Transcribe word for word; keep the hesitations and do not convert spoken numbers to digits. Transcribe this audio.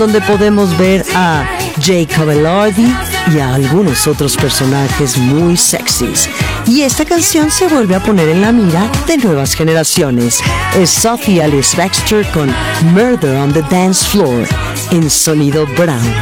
donde podemos ver a Jacob Elordi y a algunos otros personajes muy sexys. Y esta canción se vuelve a poner en la mira de nuevas generaciones. Es Sophie Alice Baxter con Murder on the Dance Floor en Sonido Brown.